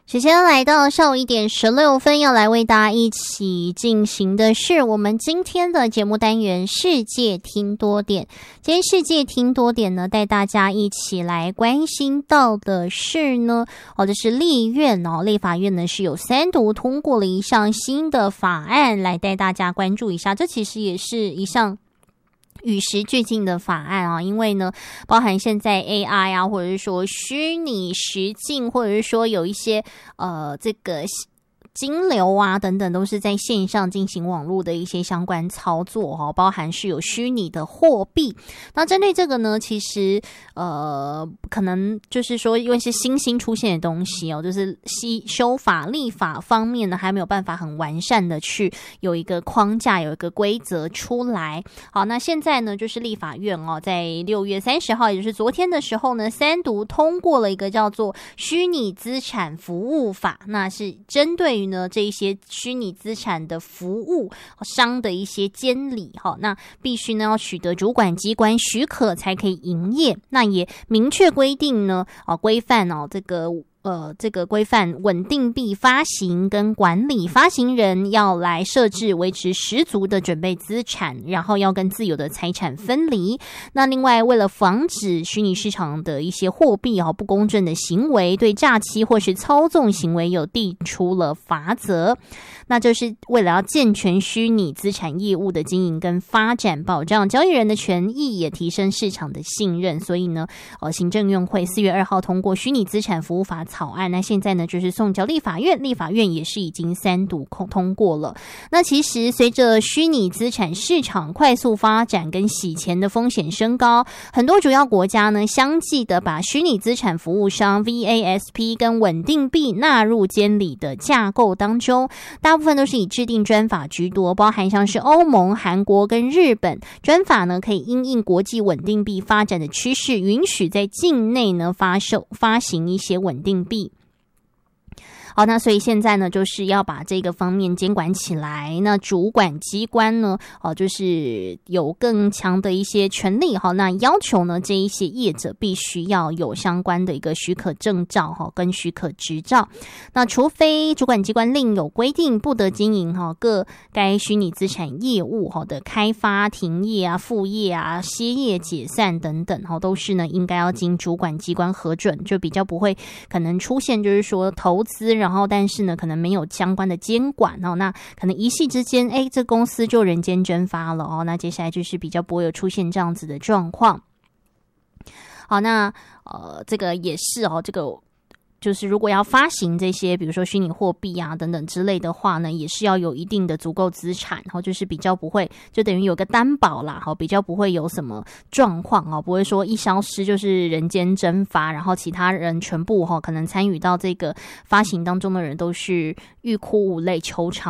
时间来到下午1:16，要来为大家一起进行的是我们今天的节目单元世界听多点。今天世界听多点呢，带大家一起来关心到的是呢，这是立法院呢是有3读通过了一项新的法案，来带大家关注一下。这其实也是一项与时俱进的法案啊，因为呢，包含现在 AI 啊，或者是说虚拟实境，或者是说有一些这个金流啊等等，都是在线上进行网络的一些相关操作哈，包含是有虚拟的货币。那针对这个呢，其实可能就是说，因为是新兴出现的东西哦，就是修法立法方面呢，还没有办法很完善的去有一个框架，有一个规则出来。好，那现在呢，就是立法院在6月30号，也就是昨天的时候呢，3读通过了一个叫做虚拟资产服务法，那是针对于呢这一些虚拟资产的服务商的一些监理，那必须呢要取得主管机关许可才可以营业。那也明确规定呢，规范这个规范稳定币发行跟管理，发行人要来设置维持十足的准备资产，然后要跟自有的财产分离。那另外为了防止虚拟市场的一些货币不公正的行为，对诈欺或是操纵行为有定出了罚则。那就是为了要健全虚拟资产业务的经营跟发展，保障交易人的权益，也提升市场的信任。所以呢，行政院会4月2号通过虚拟资产服务法草案，那现在呢就是送交立法院，立法院也是已经3读通过了。那其实随着虚拟资产市场快速发展跟洗钱的风险升高，很多主要国家呢相继的把虚拟资产服务商 VASP 跟稳定币纳入监理的架构当中，大部分都是以制定专法居多，包含像是欧盟、韩国跟日本。专法呢可以因应国际稳定币发展的趋势，允许在境内呢发行一些稳定币。好，那所以现在呢，就是要把这个方面监管起来。那主管机关呢，就是有更强的一些权力哈。那要求呢，这一些业者必须要有相关的一个许可证照哈，跟许可执照。那除非主管机关另有规定，不得经营哈各该虚拟资产业务哈的开发、停业啊、复业啊、歇业、解散等等哈，都是呢应该要经主管机关核准，就比较不会可能出现就是说投资。然后但是呢可能没有相关的监管那可能一夕之间这公司就人间蒸发了那接下来就是比较不会有出现这样子的状况。好，那这个也是这个就是如果要发行这些比如说虚拟货币啊等等之类的话呢，也是要有一定的足够资产，就是比较不会就等于有个担保啦，比较不会有什么状况不会说一消失就是人间蒸发，然后其他人全部可能参与到这个发行当中的人都是欲哭无泪求偿